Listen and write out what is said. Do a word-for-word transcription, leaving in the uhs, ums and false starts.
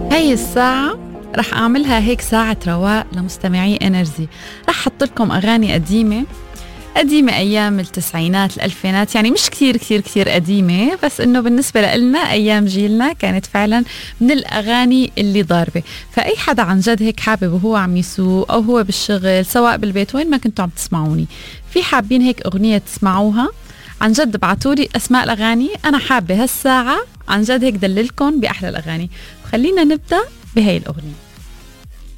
هاي الساعة رح أعملها هيك ساعة رواق لمستمعي إنرجي. رح حط لكم أغاني قديمة قديمة أيام التسعينات الألفينات، يعني مش كتير كتير كتير قديمة، بس إنه بالنسبة لنا أيام جيلنا كانت فعلا من الأغاني اللي ضاربة. فأي حدا عن جد هيك حابب وهو عم يسوق أو هو بالشغل سواء بالبيت وين ما كنتوا عم تسمعوني، في حابين هيك أغنية تسمعوها، عن جد ابعتولي أسماء الأغاني. أنا حابة هالساعة عن جد هيك دللكم بأحلى الأغاني. خلينا نبدأ بهاي الأغنية.